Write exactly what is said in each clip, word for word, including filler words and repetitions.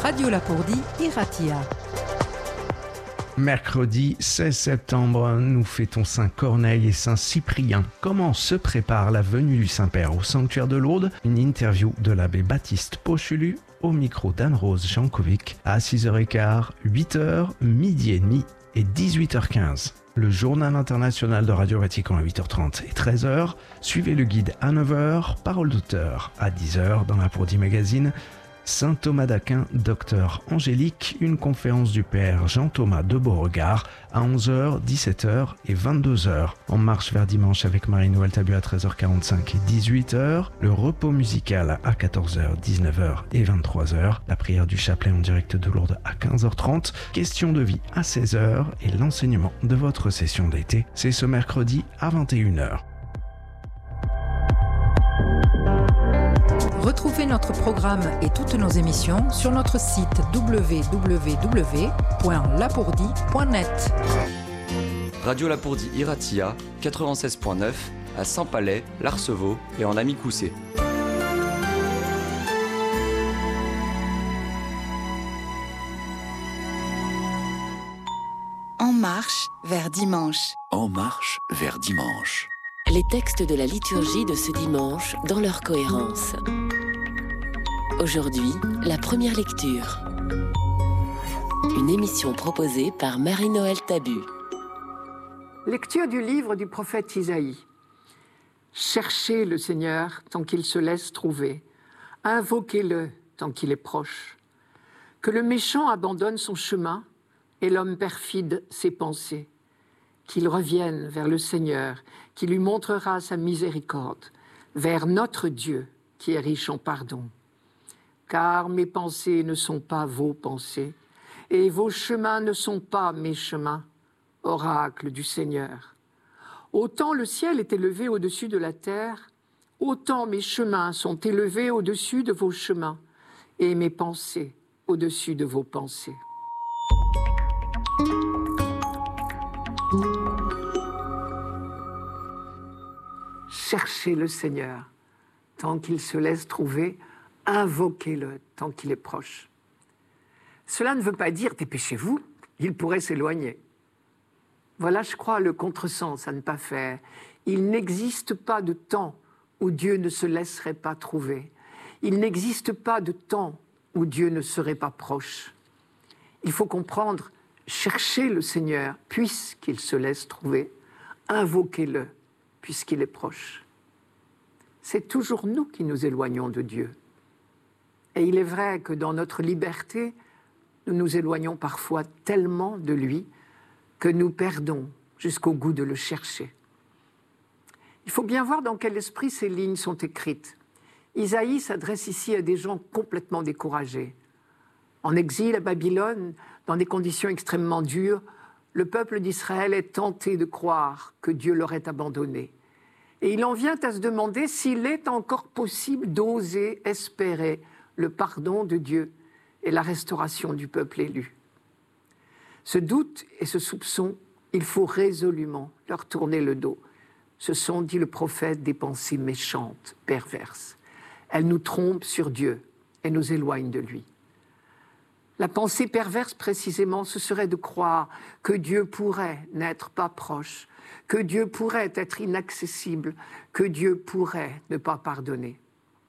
Radio Lapourdie, Iratia. Mercredi seize septembre, nous fêtons Saint-Corneille et Saint-Cyprien. Comment se prépare la venue du Saint-Père au sanctuaire de Lourdes? Une interview de l'abbé Baptiste Pochelu au micro d'Anne-Rose Jankovic à six heures quinze, huit heures, midi et demi et dix-huit heures quinze. Le journal international de Radio Vatican à huit heures trente et treize heures. Suivez le guide à neuf heures, Parole d'auteur à dix heures dans Lapourdie Magazine. Saint Thomas d'Aquin, docteur Angélique, une conférence du père Jean-Thomas de Beauregard à onze heures, dix-sept heures et vingt-deux heures. En marche vers dimanche avec Marie-Noël Tabu à treize heures quarante-cinq et dix-huit heures. Le repos musical à quatorze heures, dix-neuf heures et vingt-trois heures. La prière du chapelet en direct de Lourdes à quinze heures trente. Question de vie à seize heures et l'enseignement de votre session d'été. C'est ce mercredi à vingt et une heures. Retrouvez notre programme et toutes nos émissions sur notre site w w w point lapourdie point net. Radio Lapourdie Iratia, quatre-vingt-seize point neuf à Saint-Palais, l'Arceveau et en Ami-Coussé. En marche vers dimanche. En marche vers dimanche. Les textes de la liturgie de ce dimanche dans leur cohérence. Aujourd'hui, la première lecture. Une émission proposée par Marie-Noël Tabu. Lecture du livre du prophète Isaïe. Cherchez le Seigneur tant qu'il se laisse trouver. Invoquez-le tant qu'il est proche. Que le méchant abandonne son chemin et l'homme perfide ses pensées. Qu'il revienne vers le Seigneur, qui lui montrera sa miséricorde, vers notre Dieu, qui est riche en pardon. Car mes pensées ne sont pas vos pensées, et vos chemins ne sont pas mes chemins, oracle du Seigneur. Autant le ciel est élevé au-dessus de la terre, autant mes chemins sont élevés au-dessus de vos chemins, et mes pensées au-dessus de vos pensées. Cherchez le Seigneur tant qu'il se laisse trouver, invoquez-le tant qu'il est proche. Cela ne veut pas dire dépêchez-vous, il pourrait s'éloigner. Voilà, je crois, le contresens à ne pas faire. Il n'existe pas de temps où Dieu ne se laisserait pas trouver. Il n'existe pas de temps où Dieu ne serait pas proche. Il faut comprendre, cherchez le Seigneur puisqu'il se laisse trouver, invoquez-le puisqu'il est proche. C'est toujours nous qui nous éloignons de Dieu. Et il est vrai que dans notre liberté, nous nous éloignons parfois tellement de lui que nous perdons jusqu'au goût de le chercher. Il faut bien voir dans quel esprit ces lignes sont écrites. Isaïe s'adresse ici à des gens complètement découragés. En exil à Babylone, dans des conditions extrêmement dures, le peuple d'Israël est tenté de croire que Dieu l'aurait abandonné. Et il en vient à se demander s'il est encore possible d'oser espérer le pardon de Dieu et la restauration du peuple élu. Ce doute et ce soupçon, il faut résolument leur tourner le dos. Ce sont, dit le prophète, des pensées méchantes, perverses. Elles nous trompent sur Dieu et nous éloignent de lui. La pensée perverse, précisément, ce serait de croire que Dieu pourrait n'être pas proche, que Dieu pourrait être inaccessible, que Dieu pourrait ne pas pardonner.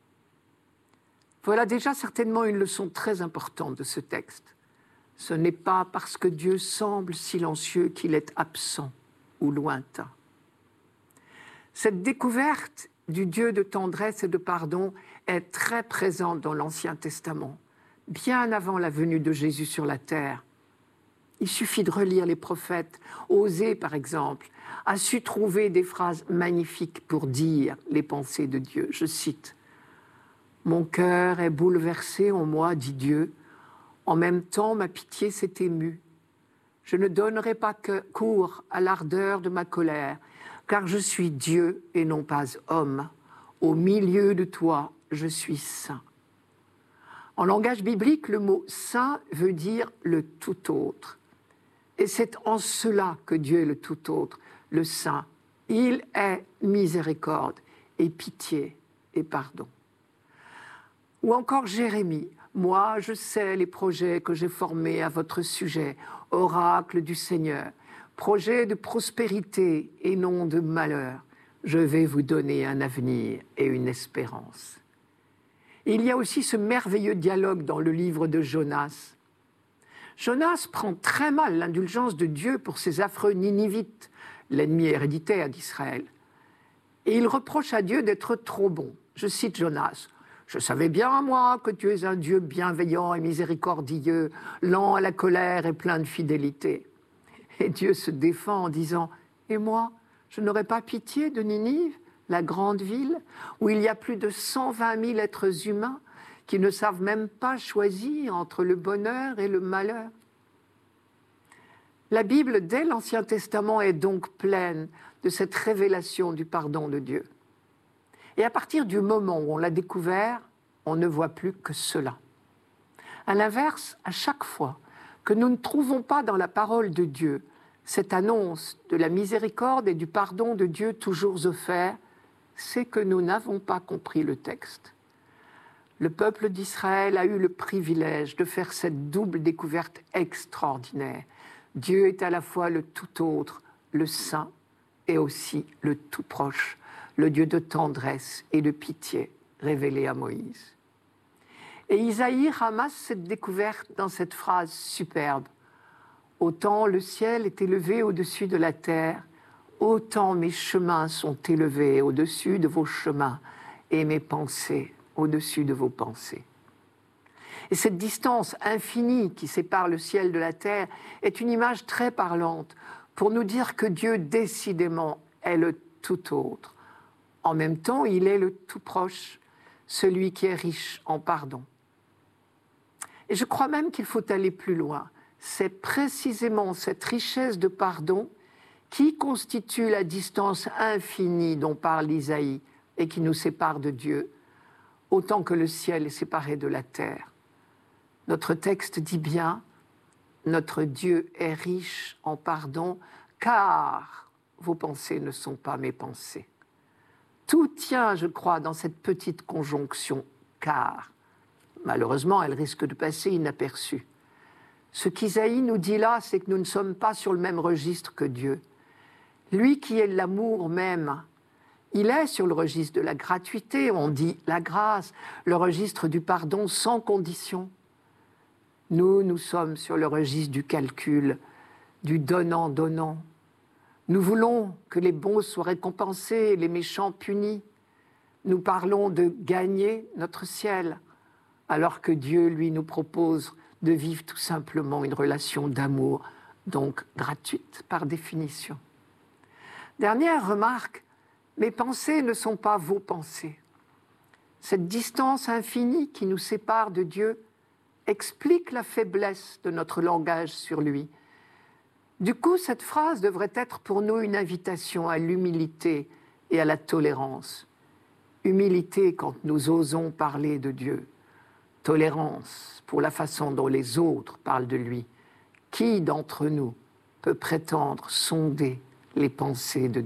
Voilà déjà certainement une leçon très importante de ce texte. Ce n'est pas parce que Dieu semble silencieux qu'il est absent ou lointain. Cette découverte du Dieu de tendresse et de pardon est très présente dans l'Ancien Testament, bien avant la venue de Jésus sur la terre. Il suffit de relire les prophètes. Osée, par exemple, a su trouver des phrases magnifiques pour dire les pensées de Dieu. Je cite « Mon cœur est bouleversé en moi, dit Dieu. En même temps, ma pitié s'est émue. Je ne donnerai pas que cours à l'ardeur de ma colère, car je suis Dieu et non pas homme. Au milieu de toi, je suis saint. » En langage biblique, le mot « saint » veut dire « le tout autre ». Et c'est en cela que Dieu est le tout autre, le saint. Il est miséricorde et pitié et pardon. Ou encore Jérémie. Moi, je sais les projets que j'ai formés à votre sujet, oracle du Seigneur, projets de prospérité et non de malheur. Je vais vous donner un avenir et une espérance. Et il y a aussi ce merveilleux dialogue dans le livre de Jonas. Jonas prend très mal l'indulgence de Dieu pour ses affreux Ninivites, l'ennemi héréditaire d'Israël. Et il reproche à Dieu d'être trop bon. Je cite Jonas. « Je savais bien, moi, que tu es un Dieu bienveillant et miséricordieux, lent à la colère et plein de fidélité. » Et Dieu se défend en disant « Et moi, je n'aurais pas pitié de Ninive, la grande ville, où il y a plus de cent vingt mille êtres humains qui ne savent même pas choisir entre le bonheur et le malheur. » La Bible, dès l'Ancien Testament, est donc pleine de cette révélation du pardon de Dieu. Et à partir du moment où on l'a découvert, on ne voit plus que cela. À l'inverse, à chaque fois que nous ne trouvons pas dans la parole de Dieu cette annonce de la miséricorde et du pardon de Dieu toujours offert, c'est que nous n'avons pas compris le texte. Le peuple d'Israël a eu le privilège de faire cette double découverte extraordinaire. Dieu est à la fois le tout autre, le saint, et aussi le tout proche, le Dieu de tendresse et de pitié révélé à Moïse. Et Isaïe ramasse cette découverte dans cette phrase superbe. « Autant le ciel est élevé au-dessus de la terre, autant mes chemins sont élevés au-dessus de vos chemins et mes pensées au-dessus de vos pensées. » Et cette distance infinie qui sépare le ciel de la terre est une image très parlante pour nous dire que Dieu, décidément, est le tout autre. En même temps, il est le tout proche, celui qui est riche en pardon. Et je crois même qu'il faut aller plus loin. C'est précisément cette richesse de pardon qui constitue la distance infinie dont parle Isaïe et qui nous sépare de Dieu, autant que le ciel est séparé de la terre. Notre texte dit bien « Notre Dieu est riche en pardon, car vos pensées ne sont pas mes pensées. » Tout tient, je crois, dans cette petite conjonction « car ». Malheureusement, elle risque de passer inaperçue. Ce qu'Isaïe nous dit là, c'est que nous ne sommes pas sur le même registre que Dieu. Lui qui est l'amour même, il est sur le registre de la gratuité, on dit la grâce, le registre du pardon sans condition. Nous, nous sommes sur le registre du calcul, du donnant-donnant. Nous voulons que les bons soient récompensés et les méchants punis. Nous parlons de gagner notre ciel, alors que Dieu, lui, nous propose de vivre tout simplement une relation d'amour, donc gratuite par définition. Dernière remarque, mes pensées ne sont pas vos pensées. Cette distance infinie qui nous sépare de Dieu explique la faiblesse de notre langage sur lui. Du coup, cette phrase devrait être pour nous une invitation à l'humilité et à la tolérance. Humilité quand nous osons parler de Dieu. Tolérance pour la façon dont les autres parlent de lui. Qui d'entre nous peut prétendre sonder les pensées de Dieu ?